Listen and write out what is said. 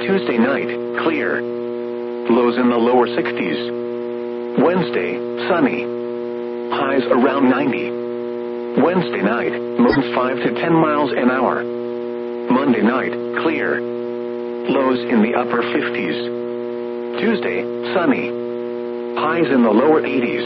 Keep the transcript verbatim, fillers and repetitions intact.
Tuesday night, clear. Lows in the lower sixties. Wednesday, sunny. Highs around ninety. Wednesday night, winds five to ten miles an hour. Monday night, clear. Lows in the upper fifties. Tuesday, sunny. Highs in the lower eighties.